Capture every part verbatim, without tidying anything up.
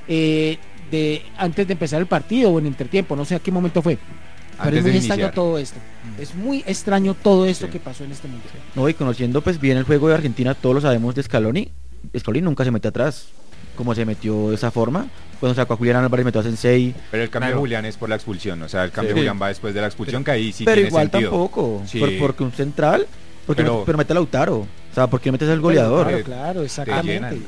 eh, de antes de empezar el partido o en intertiempo, no sé a qué momento fue. Pero Antes es muy de extraño iniciar. todo esto. Es muy extraño todo esto Sí. que pasó en este mundial. No, y conociendo pues bien el juego de Argentina, todos lo sabemos de Scaloni. Scaloni nunca se mete atrás, como se metió de esa forma. Cuando sacó a Julián Álvarez, metió a Sensei. Pero el cambio Claro. de Julián es por la expulsión, o sea, el cambio Sí. de Julián va después de la expulsión, que ahí sí pero tiene igual sentido. tampoco, Sí. por- porque un central, porque Pero- pero, pero mete a Lautaro. O sea, ¿por qué metes al goleador? Claro, claro, exactamente. llenan.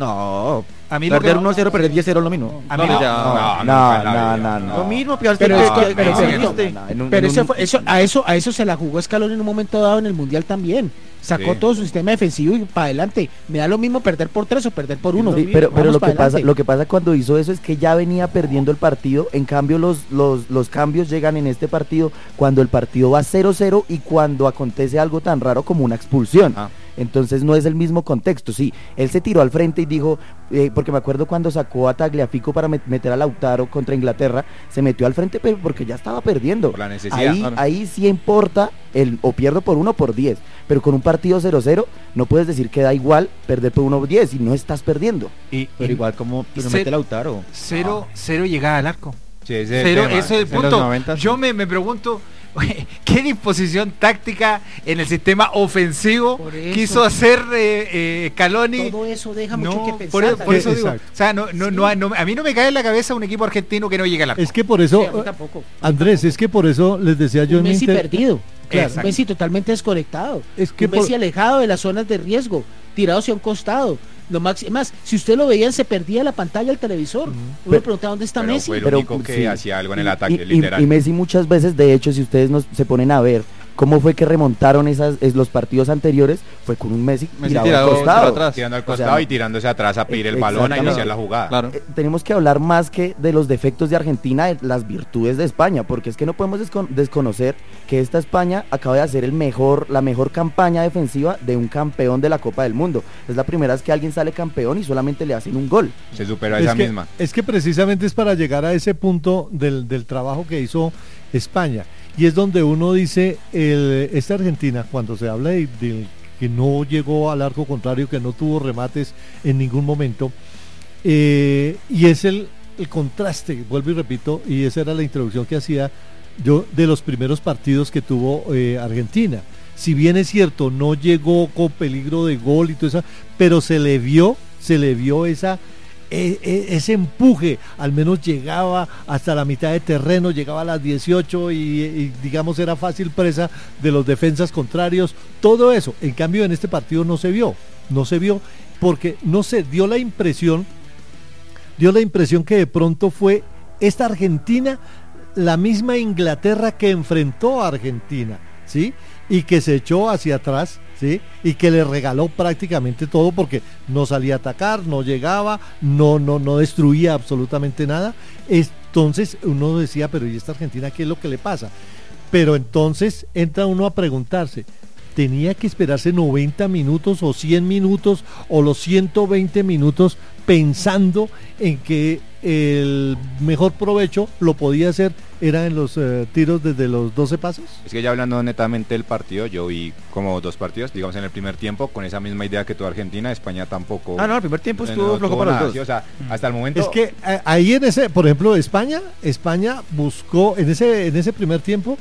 No, A mí lo perder que- uno cero, perder diez cero es lo mismo. A mí No, lo- no, no, nunca en no, la no, vida, no. Lo mismo, pero, Pero que, es que- que- pero- que- pero- que- no, en un- Pero en ese un- fue, eso, a eso, a eso se la jugó Scaloni en un momento dado en el mundial también. Sacó Sí. todo su sistema defensivo y para adelante. Me da lo mismo perder por tres o perder por uno. Sí, pero, pero Vamos lo que pa' pasa, adelante. lo que pasa cuando hizo eso es que ya venía perdiendo el partido. En cambio, los, los, los cambios llegan en este partido cuando el partido va cero cero y cuando acontece algo tan raro como una expulsión. Ah. Entonces no es el mismo contexto. Sí, él se tiró al frente y dijo, eh, porque me acuerdo cuando sacó a Tagliafico para met- meter a Lautaro contra Inglaterra, se metió al frente pero porque ya estaba perdiendo. Por la necesidad. Ahí, Claro. ahí sí importa el o pierdo por uno o por diez, pero con un partido cero cero no puedes decir que da igual perder por uno o diez y no estás perdiendo. y, Pero y igual como pero Se- mete Lautaro. cero, cero llegada al arco. Sí, ese es el Cero, tema. eso es el En los punto. noventa, sí. Yo me, me pregunto, oye, ¿qué disposición táctica en el sistema ofensivo Por eso. quiso hacer eh, eh, Scaloni? Todo eso deja mucho No, que pensar. por, eso- por eso digo, Exacto. o sea, no, no, no, no- a mí no me cae en la cabeza un equipo argentino que no llegue al arco. Es que por Sí, eso, a mí tampoco. Andrés, es que por eso les decía yo Un en mi Messi inter- perdido. Claro, un Exacto. Messi totalmente desconectado. Es que un Messi por- alejado de las zonas de riesgo, tirado hacia un costado. Lo máximo, más, si usted lo veía, se perdía la pantalla del televisor. Uno Pero- preguntaba dónde está Pero Messi. fue el Pero, único que sí. hacía algo en el Y- ataque, y, y- literal. y Messi muchas veces, de hecho, si ustedes nos, se ponen a ver cómo fue que remontaron esas, es, los partidos anteriores, fue con un Messi, Messi tirado tirado- al costado. tirado atrás. tirando al O sea, costado y tirándose atrás a pedir el balón a exactamente. iniciar la jugada. Claro. Eh, tenemos que hablar más que de los defectos de Argentina, de las virtudes de España, porque es que no podemos descon- desconocer que esta España acaba de hacer el mejor, la mejor campaña defensiva de un campeón de la Copa del Mundo. Es la primera vez que alguien sale campeón y solamente le hacen un gol. Se superó a es esa que, misma. es que precisamente es para llegar a ese punto del, del trabajo que hizo España. Y es donde uno dice, el, esta Argentina, cuando se habla de, de que no llegó al arco contrario, que no tuvo remates en ningún momento, eh, y es el, el contraste, vuelvo y repito, y esa era la introducción que hacía yo de los primeros partidos que tuvo eh, Argentina. Si bien es cierto, no llegó con peligro de gol y todo eso, pero se le vio, se le vio esa e- e- ese empuje, al menos llegaba hasta la mitad de terreno, llegaba a las dieciocho y, y, digamos era fácil presa de los defensas contrarios, todo eso. En cambio en este partido no se vio, no se vio porque no se dio la impresión, dio la impresión que de pronto fue esta Argentina la misma Inglaterra que enfrentó a Argentina, ¿sí? Y que se echó hacia atrás, ¿sí? Y que le regaló prácticamente todo porque no salía a atacar, no llegaba, no, no, no destruía absolutamente nada. Entonces uno decía, pero ¿y esta Argentina qué es lo que le pasa? Pero entonces entra uno a preguntarse, ¿tenía que esperarse noventa minutos o cien minutos o los ciento veinte minutos pensando en que el mejor provecho lo podía hacer era en los eh, tiros desde los doce pasos? Es que ya hablando netamente del partido, yo vi como dos partidos, digamos en el primer tiempo, con esa misma idea que tuvo Argentina, España tampoco. Ah, no, el primer tiempo eh, estuvo no flojo tuvo para los nada, dos. sí, o sea, hasta el momento. Es que eh, ahí en ese, por ejemplo, España, España buscó en ese en ese primer tiempo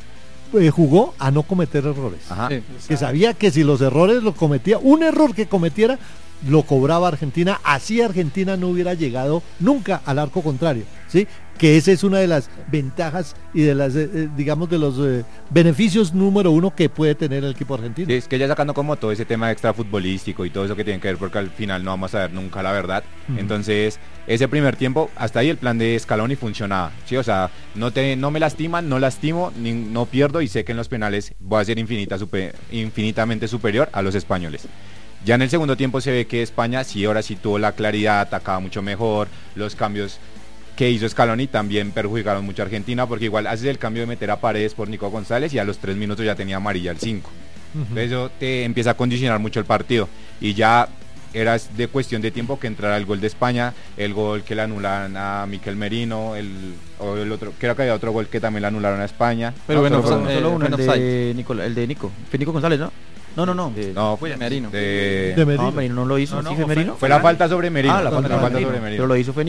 eh, jugó a no cometer errores. Ajá. Sí. Que sabía que si los errores lo cometía, un error que cometiera lo cobraba Argentina, así Argentina no hubiera llegado nunca al arco contrario, ¿sí? Que esa es una de las ventajas y de las, eh, digamos, de los eh, beneficios número uno que puede tener el equipo argentino. Sí, es que ya sacando como todo ese tema extra futbolístico y todo eso que tiene que ver, porque al final no vamos a ver nunca la verdad. Ujú. Entonces, ese primer tiempo, hasta ahí el plan de Scaloni funcionaba, ¿sí? O sea, no, te, no me lastiman, no lastimo, ni, no pierdo y sé que en los penales voy a ser infinita, super, infinitamente superior a los españoles. Ya en el segundo tiempo se ve que España sí, ahora sí tuvo la claridad, atacaba mucho mejor, los cambios que hizo Scaloni también perjudicaron mucho a Argentina, porque igual haces el cambio de meter a Paredes por Nico González y a los tres minutos ya tenía amarilla al cinco. Ujú. Entonces eso te empieza a condicionar mucho el partido y ya era de cuestión de tiempo que entrara el gol de España, el gol que le anularon a Mikel Merino, el, o el otro, creo que había otro gol que también le anularon a España. Pero No, bueno, solo, fue- solo eh, uno, el fue de, offside. Nicola, el de Nico. Fue Nico González, ¿no? No, no, no. Eh, No, fue Merino. de- De Merino. No, Merino no lo hizo. No, no, ¿Sí fue fue- Merino? fue la falta sobre Merino. Ah, la falta, la falta sobre sobre Merino. Merino. Pero lo hizo fue